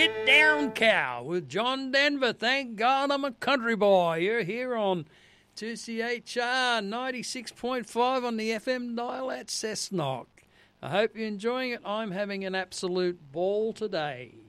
Get Down Cow with John Denver. Thank God I'm a country boy. You're here on 2CHR 96.5 on the FM dial at Cessnock. I hope you're enjoying it. I'm having an absolute ball today.